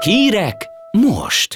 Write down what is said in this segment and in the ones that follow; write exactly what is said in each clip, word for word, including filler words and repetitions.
Hírek most!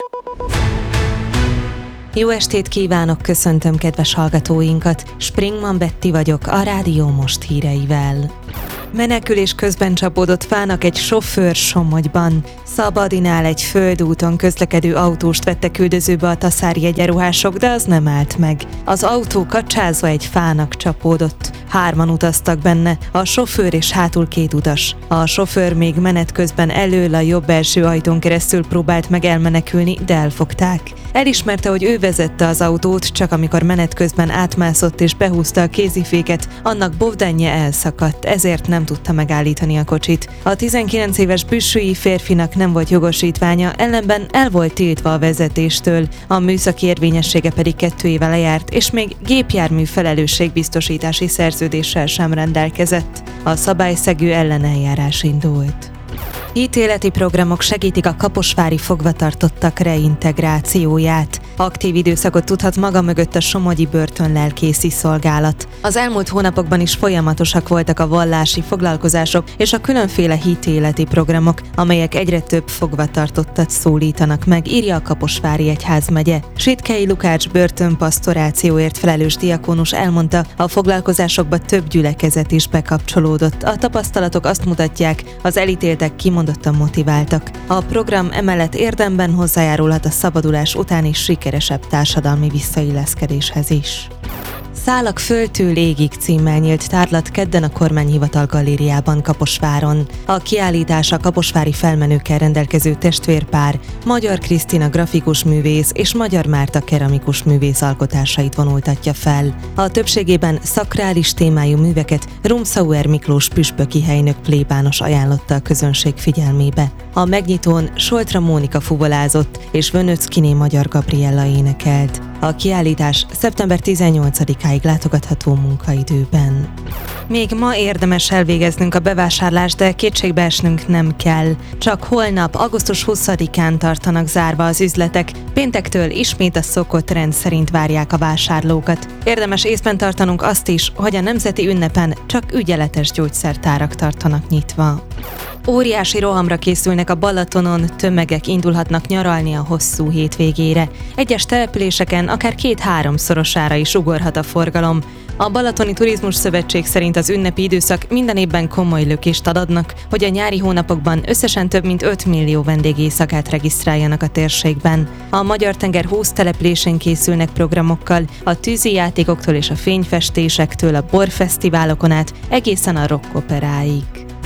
Jó estét kívánok, köszöntöm kedves hallgatóinkat. Springman Betti vagyok, a Rádió Most híreivel. Menekülés közben csapódott fának egy sofőr Somogyban. Szabadinál egy földúton közlekedő autóst vettek üldözőbe a taszári egyenruhások, de az nem állt meg. Az autó kacsázva egy fának csapódott. Hárman utaztak benne, a sofőr és hátul két utas. A sofőr még menet közben elől a jobb első ajtón keresztül próbált meg elmenekülni, de elfogták. Elismerte, hogy ő vezette az autót, csak amikor menet közben átmászott és behúzta a kéziféket, annak bovdánja elszakadt, ezért nem tudta megállítani a kocsit. A tizenkilenc éves büssői férfinak nem volt jogosítványa, ellenben el volt tiltva a vezetéstől, a műszaki érvényessége pedig kettő éve lejárt, és még gépjármű felelősségbiztosítási szerződéssel sem rendelkezett. A szabályszegő ellen eljárás indult. Ítéleti programok segítik a kaposvári fogvatartottak reintegrációját. Aktív időszakot tudhat maga mögött a somogyi börtönlelkészi szolgálat. Az elmúlt hónapokban is folyamatosak voltak a vallási foglalkozások és a különféle hitéleti programok, amelyek egyre több fogvatartottat szólítanak meg, írja a Kaposvári Egyházmegye. Sitkei Lukács börtönpasztorációért felelős diakónus elmondta, a foglalkozásokba több gyülekezet is bekapcsolódott. A tapasztalatok azt mutatják, az elítéltek kimondottan motiváltak. A program emellett érdemben hozzájárulhat a szabadulás utáni sikeresebb társadalmi visszailleszkedéshez is. Szálak földtől égig címmel nyílt tárlat kedden a Kormányhivatal galériában Kaposváron. A kiállítás a kaposvári felmenőkkel rendelkező testvérpár, Magyar Krisztina grafikus művész és Magyar Márta keramikus művész alkotásait vonultatja fel. A többségében szakrális témájú műveket Rumszauer Miklós püspöki helynök plébános ajánlotta a közönség figyelmébe. A megnyitón Soltra Mónika fuvolázott és Vönöckiné Magyar Gabriella énekelt. A kiállítás szeptember tizennyolcadikáig látogatható munkaidőben. Még ma érdemes elvégeznünk a bevásárlást, de kétségbe esnünk nem kell. Csak holnap, augusztus huszadikán tartanak zárva az üzletek, péntektől ismét a szokott rend szerint várják a vásárlókat. Érdemes észben tartanunk azt is, hogy a nemzeti ünnepen csak ügyeletes gyógyszertárak tartanak nyitva. Óriási rohamra készülnek a Balatonon, tömegek indulhatnak nyaralni a hosszú hétvégére. Egyes településeken akár két-háromszorosára is ugorhat a forgalom. A Balatoni Turizmus Szövetség szerint az ünnepi időszak minden évben komoly lökést ad adnak, hogy a nyári hónapokban összesen több mint öt millió vendégéjszakát regisztráljanak a térségben. A Magyar-tenger húsz településén készülnek programokkal, a tűzi játékoktól és a fényfestésektől a borfesztiválokon át egészen a rockoperáig.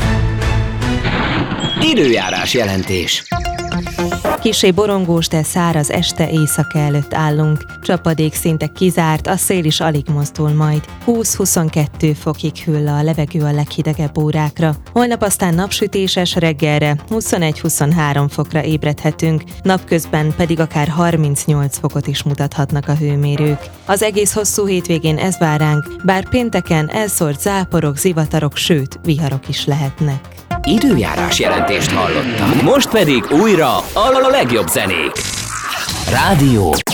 Időjárás jelentés. Kissé borongós, de száraz este éjszaka előtt állunk. Csapadék szinte kizárt, a szél is alig mozdul majd. húsz-huszonkettő fokig hűl a levegő a leghidegebb órákra. Holnap aztán napsütéses, reggelre huszonegy-huszonhárom fokra ébredhetünk, napközben pedig akár harmincnyolc fokot is mutathatnak a hőmérők. Az egész hosszú hétvégén ez vár ránk, bár pénteken elszórt záporok, zivatarok, sőt, viharok is lehetnek. Időjárás jelentést hallottak. Most pedig újra a legjobb zenék. Rádió